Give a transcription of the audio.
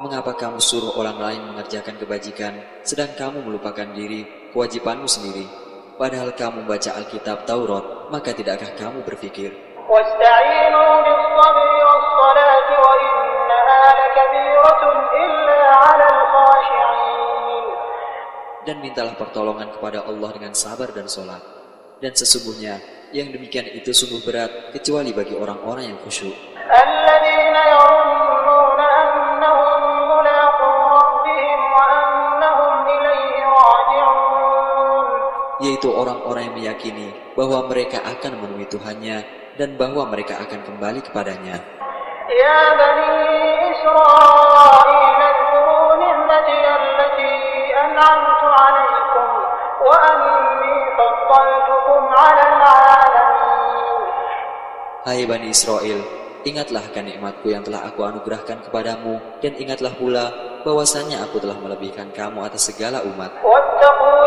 Mengapa kamu suruh orang lain mengerjakan kebajikan, sedang kamu melupakan diri, kewajibanmu sendiri? Padahal kamu membaca Alkitab Taurat, maka tidakkah kamu berpikir? وَاسْتَعِينُوا بِالصَّبْرِ وَالصَّلَاةِ وَإِنَّهَا لَكَبِيرَةٌ إِلَّا عَلَى الْخَاشِعِينَ. Dan mintalah pertolongan kepada Allah dengan sabar dan sholat. Dan sesungguhnya, yang demikian itu sungguh berat, kecuali bagi orang-orang yang khusyuk. الَّذِينَ يَظُنُّونَ أَنَّهُم مُّلَاقُو رَبِّهِمْ وَأَنَّهُمْ إِلَيْهِ رَاجِعُونَ. Yaitu orang-orang yang meyakini bahwa mereka akan menemui Tuhannya dan bahwa mereka akan kembali kepadanya. يَا بَنِي إِسْرَائِيلَ اذْكُرُوا نِعْمَتِيَ الَّتِي أَنْعَمْتُ عَلَيْكُمْ وَأَنِّي فَضَّلْتُكُمْ عَلَى الْعَالَمِينَ. Hai Bani Israel, ingatlah akan nikmatku yang telah aku anugerahkan kepadamu, dan ingatlah pula bahwasanya aku telah melebihkan kamu atas segala umat. وَاتَّقُوا